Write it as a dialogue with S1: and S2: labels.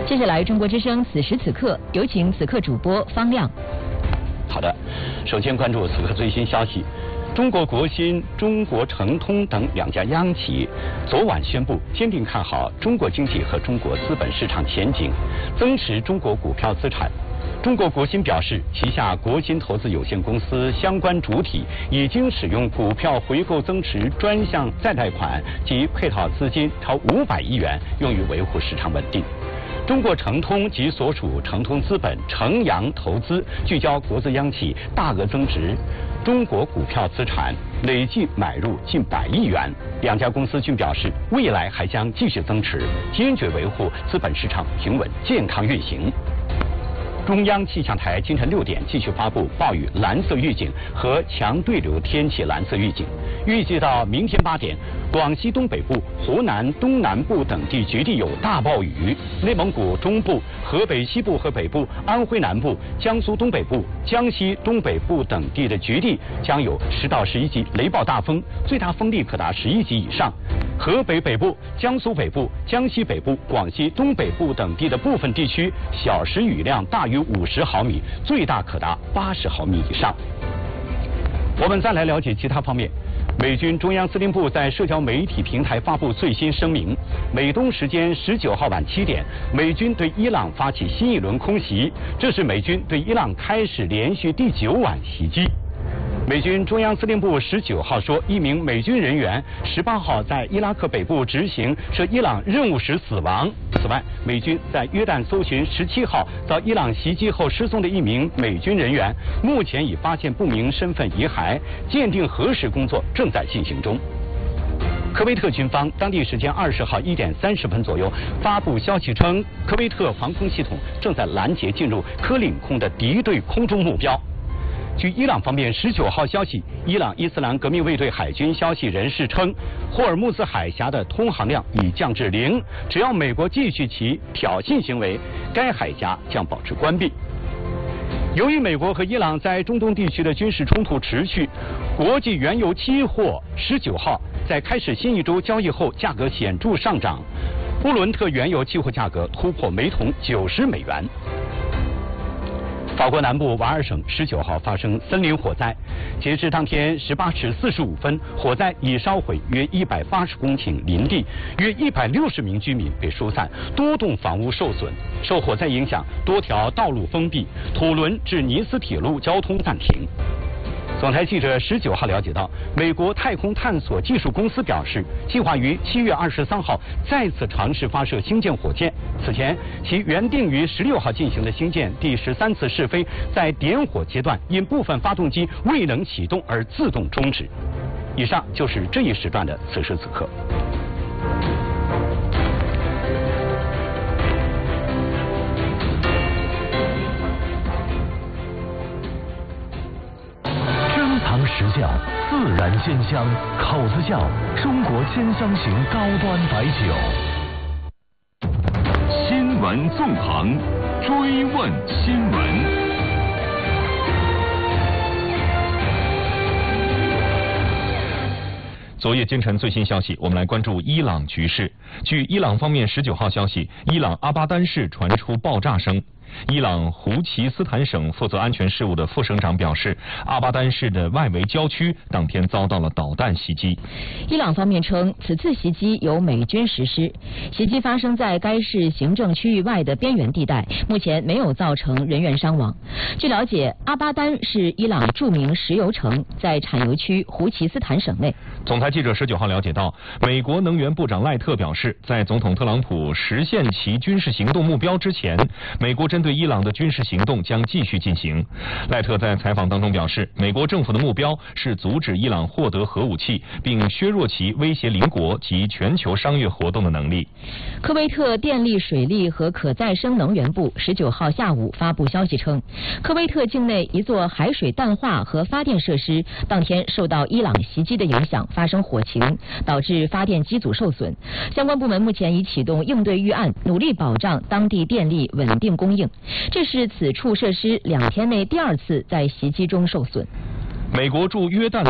S1: 接下来，中国之声此时此刻，有请此刻主播方亮。
S2: 好的，首先关注此刻最新消息。中国国新、中国诚通等2家央企昨晚宣布坚定看好中国经济和中国资本市场前景，增持中国股票资产。中国国新表示，旗下国新投资有限公司相关主体已经使用股票回购增持专项再贷款及配套资金超500亿元，用于维护市场稳定。中国诚通及所属诚通资本、诚阳投资聚焦国资央企大额增值中国股票资产，累计买入近100亿元。2家公司均表示，未来还将继续增持，坚决维护资本市场平稳健康运行。中央气象台清晨6点继续发布暴雨蓝色预警和强对流天气蓝色预警，预计到明天8点，广西东北部、湖南东南部等地局地有大暴雨，内蒙古中部、河北西部和北部、安徽南部、江苏东北部、江西东北部等地的局地将有10到11级雷暴大风，最大风力可达11级以上。河北北部、江苏北部、江西北部、广西东北部等地的部分地区小时雨量大于50毫米，最大可达80毫米以上。我们再来了解其他方面。美军中央司令部在社交媒体平台发布最新声明，美东时间19号晚7点，美军对伊朗发起新一轮空袭，这是美军对伊朗开始连续第9晚袭击。美军中央司令部19号说，一名美军人员18号在伊拉克北部执行涉伊朗任务时死亡。此外，美军在约旦搜寻17号遭伊朗袭击后失踪的一名美军人员，目前已发现不明身份遗骸，鉴定核实工作正在进行中。科威特军方当地时间20号1点30分左右发布消息称，科威特防空系统正在拦截进入科领空的敌对空中目标。据伊朗方面19号消息，伊朗伊斯兰革命卫队海军消息人士称，霍尔木兹海峡的通航量已降至0，只要美国继续其挑衅行为，该海峡将保持关闭。由于美国和伊朗在中东地区的军事冲突持续，国际原油期货19号在开始新一周交易后价格显著上涨，布伦特原油期货价格突破每桶90美元。法国南部瓦尔省19号发生森林火灾，截至当天18时45分，火灾已烧毁约180公顷林地，约160名居民被疏散，多栋房屋受损。受火灾影响，多条道路封闭，土伦至尼斯铁路交通暂停。总台记者19号了解到，美国太空探索技术公司表示，计划于7月23号再次尝试发射星舰火箭。此前，其原定于16号进行的星舰第13次试飞，在点火阶段因部分发动机未能启动而自动终止。以上就是这一时段的此时此刻。
S3: 实窖自然鲜香，口子窖中国鲜香型高端白酒。
S4: 新闻纵横，追问新闻。
S5: 昨夜今晨最新消息，我们来关注伊朗局势。据伊朗方面19号消息，伊朗阿巴丹市传出爆炸声。伊朗胡奇斯坦省负责安全事务的副省长表示，阿巴丹市的外围郊区当天遭到了导弹袭击。
S1: 伊朗方面称，此次袭击由美军实施，袭击发生在该市行政区域外的边缘地带，目前没有造成人员伤亡。据了解，阿巴丹是伊朗著名石油城，在产油区胡奇斯坦省内。
S5: 总台记者19号了解到，美国能源部长赖特表示，在总统特朗普实现其军事行动目标之前，美国针对伊朗的军事行动将继续进行。赖特在采访当中表示，美国政府的目标是阻止伊朗获得核武器，并削弱其威胁邻国及全球商业活动的能力。
S1: 科威特电力、水利和可再生能源部19号下午发布消息称，科威特境内一座海水淡化和发电设施当天受到伊朗袭击的影响，发生火情，导致发电机组受损。相关部门目前已启动应对预案，努力保障当地电力稳定供应。这是此处设施2天内第2次在袭击中受损。
S5: 美国驻约旦